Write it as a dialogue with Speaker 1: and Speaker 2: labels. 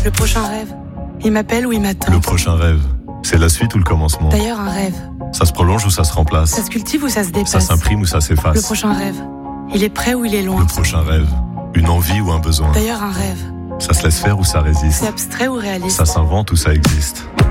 Speaker 1: Le prochain rêve, il m'appelle ou il m'attend.
Speaker 2: Le prochain rêve, c'est la suite ou le commencement?
Speaker 1: D'ailleurs, un rêve,
Speaker 2: Ça se prolonge ou ça se remplace?
Speaker 1: ça se cultive ou ça se
Speaker 2: Ça
Speaker 1: dépasse?
Speaker 2: s'imprime ou ça
Speaker 1: Le
Speaker 2: s'efface?
Speaker 1: prochain rêve, il est près ou il est loin?
Speaker 2: Le prochain rêve, une envie ou un besoin?
Speaker 1: D'ailleurs, un rêve,
Speaker 2: Ça se laisse faire ou ça résiste?
Speaker 1: c'est abstrait ou réaliste?
Speaker 2: Ça s'invente ou ça existe?